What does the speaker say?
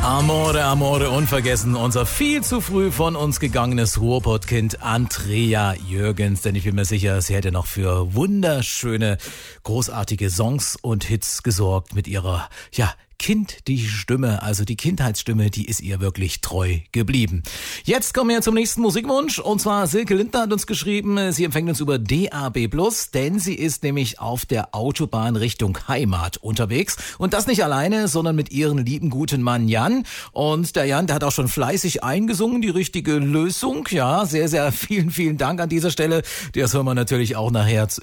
Amore, Amore, unvergessen, unser viel zu früh von uns gegangenes Ruhrpottkind Andrea Jürgens. Denn ich bin mir sicher, sie hätte noch für wunderschöne, großartige Songs und Hits gesorgt mit ihrer, die Stimme, also die Kindheitsstimme, die ist ihr wirklich treu geblieben. Jetzt kommen wir zum nächsten Musikwunsch, und zwar Silke Lindner hat uns geschrieben, sie empfängt uns über DAB+, denn sie ist nämlich auf der Autobahn Richtung Heimat unterwegs, und das nicht alleine, sondern mit ihrem lieben guten Mann Jan, und der Jan, der hat auch schon fleißig eingesungen, die richtige Lösung, ja, sehr, sehr vielen Dank an dieser Stelle, das hören wir natürlich auch nachher